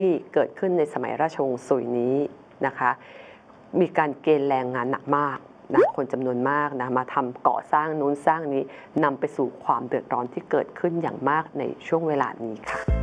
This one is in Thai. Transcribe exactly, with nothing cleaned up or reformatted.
ที่เกิดขึ้นในสมัยราชวงศ์ซุยนี้นะคะมีการเกณฑ์แรงงานหนักมากนะคนจำนวนมากนะมาทำก่อสร้างนู้นสร้างนี้นำไปสู่ความเดือดร้อนที่เกิดขึ้นอย่างมากในช่วงเวลานี้ค่ะ